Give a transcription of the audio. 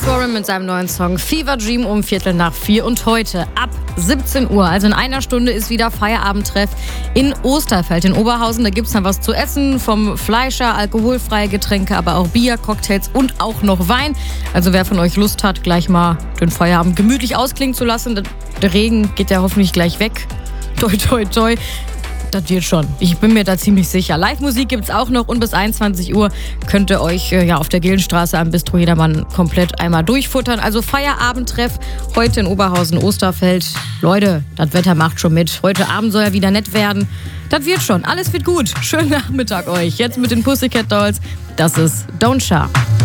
Warren mit seinem neuen Song Fever Dream um 3:45 und heute ab 17 Uhr, also in einer Stunde, ist wieder Feierabendtreff in Osterfeld in Oberhausen. Da gibt es dann was zu essen, vom Fleischer, alkoholfreie Getränke, aber auch Bier, Cocktails und auch noch Wein. Also wer von euch Lust hat, gleich mal den Feierabend gemütlich ausklingen zu lassen, der Regen geht ja hoffentlich gleich weg. Toi, toi, toi. Das wird schon. Ich bin mir da ziemlich sicher. Live-Musik gibt's auch noch und bis 21 Uhr könnt ihr euch auf der Gildenstraße am Bistro Jedermann komplett einmal durchfuttern. Also Feierabendtreff heute in Oberhausen, Osterfeld. Leute, das Wetter macht schon mit. Heute Abend soll ja wieder nett werden. Das wird schon. Alles wird gut. Schönen Nachmittag euch. Jetzt mit den Pussycat Dolls. Das ist Don't Sha.